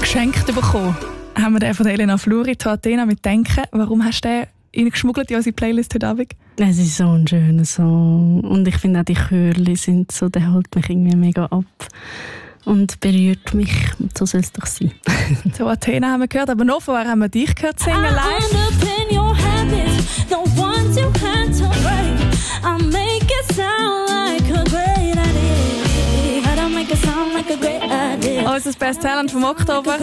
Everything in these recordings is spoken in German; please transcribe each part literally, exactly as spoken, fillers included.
geschenkt bekommen haben wir den von Elena Fluri, «To Athena» mit «Denken». Warum hast du den reingeschmuggelt in unsere Playlist heute Abend? Es ist so ein schöner Song. Und ich finde auch die Chörli sind so, der holt mich irgendwie mega ab. Und berührt mich. So soll es doch sein. «To Athena» haben wir gehört, aber noch vorher haben wir dich gehört singen live. Unser Best Talent vom Oktober.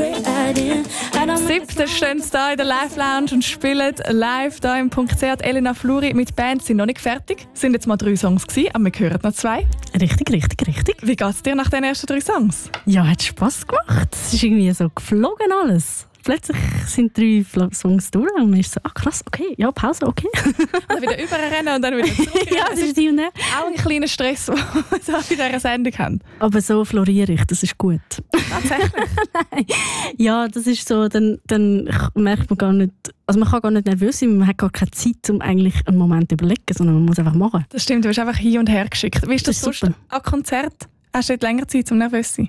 Siebte stehen sie hier in der Live Lounge und spielen live hier im Punkt C. Elena Fluri mit Band sind noch nicht fertig. Es sind jetzt mal drei Songs gewesen, aber wir hören noch zwei. Richtig, richtig, richtig. Wie geht es dir nach den ersten drei Songs? Ja, hat Spass gemacht. Es ist irgendwie so geflogen alles. Plötzlich sind drei Songs durch und man ist so, ach krass, okay, ja, Pause, okay. Und wieder überrennen und dann wieder zurück. Ja, das ist die und der. Auch ein kleiner Stress, den wir in dieser Sendung haben. Aber so floriere ich, das ist gut. Tatsächlich? Ja, das ist so, dann, dann merkt man gar nicht, also man kann gar nicht nervös sein, man hat gar keine Zeit, um eigentlich einen Moment zu überlegen, sondern man muss einfach machen. Das stimmt, du bist einfach hin und her geschickt. Wie ist das, das ist sonst an Konzert? Hast du nicht länger Zeit, um nervös zu sein?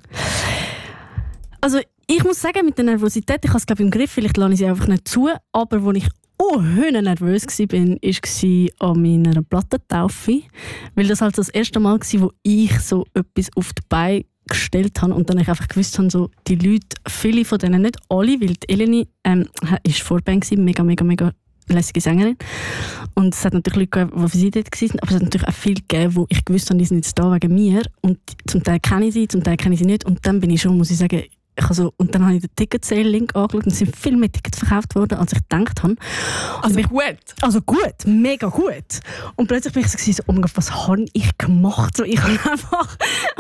Also ich muss sagen, mit der Nervosität, ich habe es glaube ich im Griff, vielleicht lasse ich sie einfach nicht zu, aber wo ich oh, nervös war, war an meiner Plattentaufe, weil das halt so das erste Mal war, wo ich so etwas auf die Beine gestellt habe und dann ich einfach gewusst habe, so, die Leute, viele von denen, nicht alle, weil die Eleni ähm, ist Vorband gewesen, mega, mega, mega lässige Sängerin. Und es hat natürlich Leute gegeben, die für sie dort waren, aber es hat natürlich auch viele gegeben, wo ich gewusst habe, die sind jetzt da wegen mir und zum Teil kenne ich sie, zum Teil kenne ich sie nicht und dann bin ich schon, muss ich sagen, ich also, und dann habe ich den Ticket-Sale-Link angeschaut und es sind viel mehr Tickets verkauft worden, als ich gedacht habe. Also ich, gut? Also gut, mega gut. Und plötzlich bin ich so, so oh mein Gott, was habe ich gemacht? So, ich habe einfach...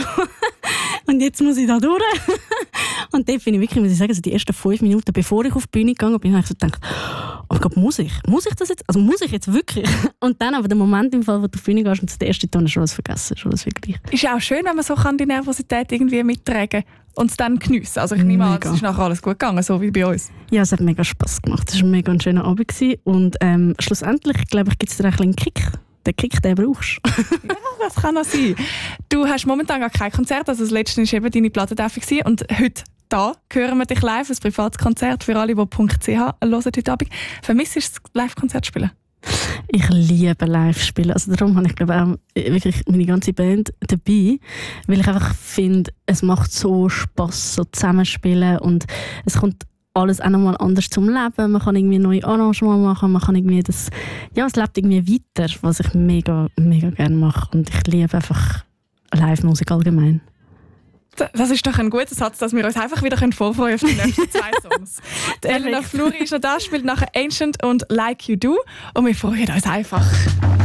und jetzt muss ich da durch. Und dort bin ich wirklich, muss ich sagen, also die ersten fünf Minuten, bevor ich auf die Bühne gegangen bin, habe ich so gedacht, oh mein Gott, muss ich? Muss ich das jetzt? Also muss ich jetzt wirklich? Und dann aber der Moment im Fall, wo du auf die Bühne gehst und der erste Ton schon alles vergessen, schon alles wirklich. Ist ja auch schön, wenn man so kann die Nervosität irgendwie mittragen kann. Und es dann geniessen. Also ich nehme an, es ist nachher alles gut gegangen, so wie bei uns. Ja, es hat mega Spass gemacht. Es war ein mega schöner Abend. Und ähm, schlussendlich, glaube ich, gibt es dir ein einen Kick. Den Kick, den brauchst du. Ja, das kann auch sein. Du hast momentan gar kein Konzert. Also das letzte war eben deine Plattentaufe. Und heute da hören wir dich live, ein privates Konzert für alle, die .ch hören heute Abend. Vermisst du das Live-Konzert spielen? Ich liebe Live-Spielen. Also darum habe ich glaube auch wirklich meine ganze Band dabei, weil ich einfach finde, es macht so Spass, so zusammenspielen und es kommt alles auch nochmal anders zum Leben. Man kann irgendwie neue Arrangements machen, man kann irgendwie das, ja, es lebt irgendwie weiter, was ich mega, mega gerne mache und ich liebe einfach Live-Musik allgemein. Das ist doch ein guter Satz, dass wir uns einfach wieder vorfreuen auf die nächsten zwei Songs. Die Elena Fluri ist noch da, spielt nachher «Ancient» und «Like You Do» und wir freuen uns einfach.